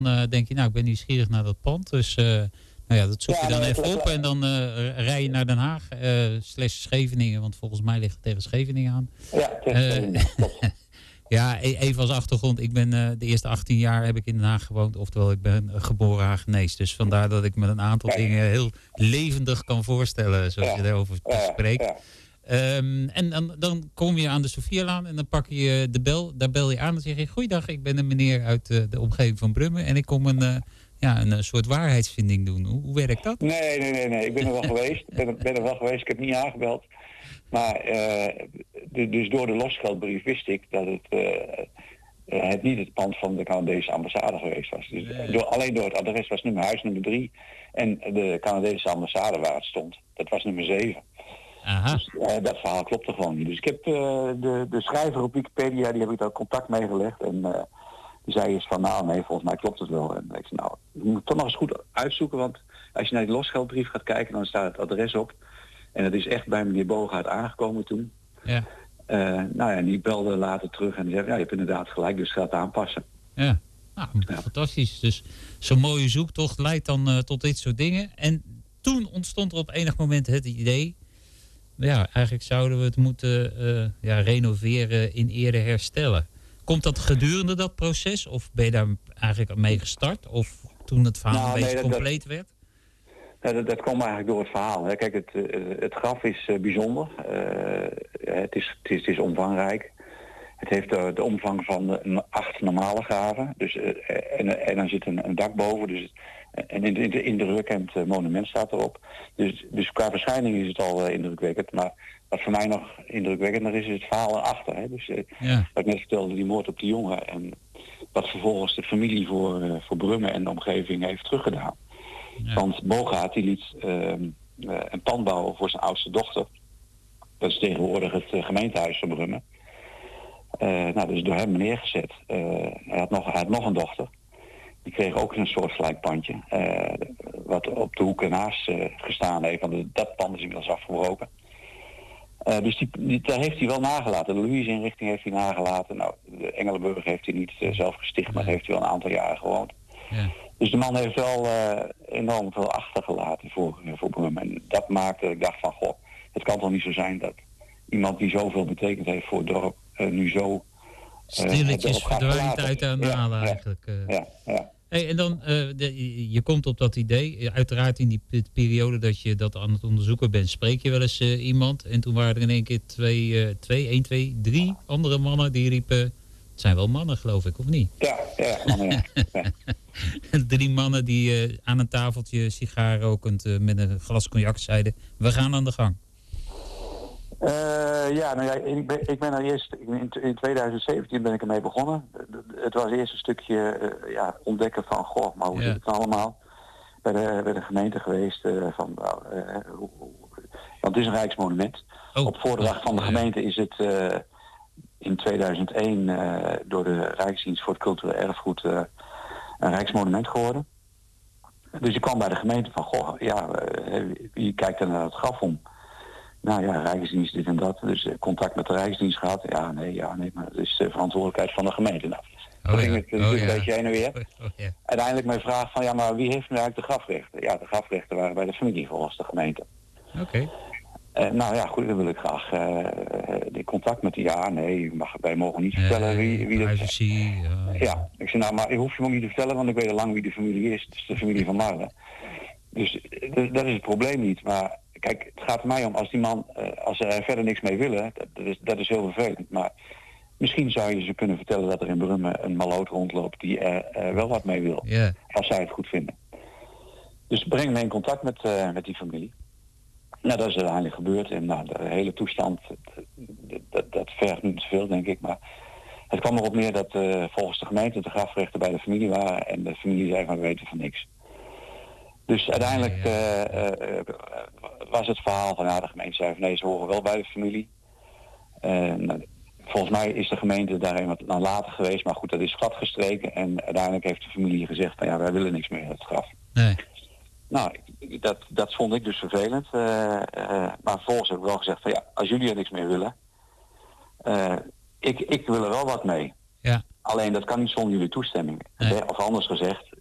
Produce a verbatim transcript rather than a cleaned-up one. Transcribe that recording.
uh, denk je, nou, ik ben nieuwsgierig naar dat pand. Dus uh, nou ja, dat zoek je dan ja, even op. En dan uh, rij je naar Den Haag, uh, slash Scheveningen. Want volgens mij ligt het tegen Scheveningen aan. Ja, tegen Scheveningen. Uh, ja, even als achtergrond. Ik ben uh, de eerste achttien jaar heb ik in Den Haag gewoond. Oftewel, ik ben uh, geboren Haagenees. Dus vandaar dat ik me een aantal ja. dingen heel levendig kan voorstellen. Zoals ja. je daarover ja. spreekt. Ja. Um, en dan, dan kom je aan de Sophialaan en dan pak je de bel. Daar bel je aan en zeg je, goeiedag, ik ben een meneer uit uh, de omgeving van Brummen. En ik kom een, uh, ja, een, een soort waarheidsvinding doen. Hoe, hoe werkt dat? Nee, nee, nee, nee. Ik ben er wel geweest. Ik ben, ben er wel geweest. Ik heb niet aangebeld. Maar uh, de, dus door de losgeldbrief wist ik dat het, uh, uh, het niet het pand van de Canadese ambassade geweest was. Dus nee. door, alleen door het adres was nummer huis nummer drie. En de Canadese ambassade waar het stond, dat was nummer zeven. Aha. Dus uh, dat verhaal klopte gewoon niet. Dus ik heb uh, de, de schrijver op Wikipedia, die heb ik daar contact mee gelegd. En uh, die zei eens van, nou nee, volgens mij klopt het wel. En ik zei, nou, je moet het toch nog eens goed uitzoeken. Want als je naar die losgeldbrief gaat kijken, dan staat het adres op. En dat is echt bij meneer Bogaert aangekomen toen. Ja. Uh, nou ja, en die belde later terug en die zei, ja, je hebt inderdaad gelijk, dus ga het aanpassen. Ja, nou, ja. Fantastisch. Dus zo'n mooie zoektocht leidt dan uh, tot dit soort dingen. En toen ontstond er op enig moment het idee, ja, eigenlijk zouden we het moeten uh, ja, renoveren, in ere herstellen. Komt dat gedurende dat proces? Of ben je daar eigenlijk mee gestart? Of toen het verhaal nou, een beetje nee, dat, compleet werd? Ja, dat, dat kwam eigenlijk door het verhaal. Hè. Kijk, het, het graf is uh, bijzonder. Uh, het, is, het, is, het is omvangrijk. Het heeft de, de omvang van de acht normale graven. Dus, uh, en, en dan zit een, een dak boven. Dus, en in de indrukwekkend uh, monument staat erop. Dus, dus qua verschijning is het al uh, indrukwekkend. Maar wat voor mij nog indrukwekkender is, is het verhaal erachter. Hè. Dus uh, ja. wat ik net vertelde, die moord op die jongen. En wat vervolgens de familie voor, uh, voor Brummen en de omgeving heeft teruggedaan. Ja. Want Bogaert die liet uh, uh, een pand bouwen voor zijn oudste dochter. Dat is tegenwoordig het uh, gemeentehuis van Brummen. Uh, nou, dat is door hem neergezet. Uh, hij, had nog, hij had nog een dochter. Die kreeg ook een soort gelijk pandje. Uh, wat op de hoek ernaast uh, gestaan heeft. Want dat pand is inmiddels afgebroken. Uh, dus die, die, daar heeft hij wel nagelaten. De Louise-inrichting heeft hij nagelaten. Nou, de Engelenburg heeft hij niet uh, zelf gesticht, maar heeft hij wel een aantal jaren gewoond. Ja. Dus de man heeft wel uh, enorm veel achtergelaten voor, uh, voor Brummen. En dat maakte dat ik dacht van, goh, het kan toch niet zo zijn dat iemand die zoveel betekend heeft voor het dorp uh, nu zo... Uh, stilletjes verdwijnt uit de naden ja, eigenlijk. Uh. Ja, ja. Hey, en dan, uh, de, je komt op dat idee. Uiteraard in die periode dat je dat aan het onderzoeken bent, spreek je wel eens uh, iemand. En toen waren er in één keer twee, uh, twee, één, twee, drie andere mannen die riepen... Het zijn wel mannen, geloof ik, of niet? Ja, ja, mannen, ja. ja. Drie mannen die uh, aan een tafeltje sigaar rokend uh, met een glas cognac zeiden... We gaan aan de gang. Uh, ja, nou ja, ik ben, ik ben er eerst, in, in twintig zeventien ben ik ermee begonnen. Het was eerst een stukje uh, ja, ontdekken van, goh, maar hoe ja. zit het nou allemaal? Bij de, bij de gemeente geweest, uh, van, uh, hoe, hoe, want het is een rijksmonument. Oh, Op voordracht van de gemeente is het uh, in tweeduizend één uh, door de Rijksdienst voor het Cultureel Erfgoed uh, een rijksmonument geworden. Dus ik kwam bij de gemeente van, goh, ja, uh, wie kijkt er naar het graf om? Nou ja, Rijksdienst dit en dat. Dus uh, contact met de Rijksdienst gehad. Ja, nee, ja, nee, maar dat is de verantwoordelijkheid van de gemeente. Nou, dan oh, ging ja. het uh, oh, een ja. beetje heen en weer. Oh, ja. Uiteindelijk mijn vraag van, ja, maar wie heeft nu eigenlijk de grafrechten? Ja, de grafrechten waren bij de familie volgens de gemeente. Oké. Okay. Uh, nou ja, goed, dan wil ik graag uh, die contact met die. Ja, nee, mag, wij mogen niet vertellen uh, wie, wie dat is. Ja. ja, ik zei, nou, maar je hoeft je ook niet te vertellen, want ik weet al lang wie de familie is. Het is de familie van Marle. Dus uh, dat is het probleem niet, maar... Kijk, het gaat er mij om, als die man, uh, als ze er verder niks mee willen, dat, dat, is, dat is heel vervelend. Maar misschien zou je ze kunnen vertellen dat er in Brummen een maloot rondloopt die er uh, wel wat mee wil. Yeah. Als zij het goed vinden. Dus breng me in contact met, uh, met die familie. Nou, dat is uiteindelijk gebeurd. En nou, de hele toestand, dat, dat, dat vergt niet te veel, denk ik. Maar het kwam erop neer dat uh, volgens de gemeente de grafrechten bij de familie waren. En de familie zei van, we weten van niks. Dus uiteindelijk uh, uh, was het verhaal van, ja, de gemeente zei van nee, ze horen wel bij de familie. Uh, nou, volgens mij is de gemeente daarin wat naar later geweest, maar goed, dat is gladgestreken. En uiteindelijk heeft de familie gezegd van ja, wij willen niks meer uit het graf. Nee. Nou, dat, dat vond ik dus vervelend. Uh, uh, maar vervolgens heb ik wel gezegd van ja, als jullie er niks meer willen, uh, ik, ik wil er wel wat mee. Ja. Alleen dat kan niet zonder jullie toestemming. Nee. Of anders gezegd,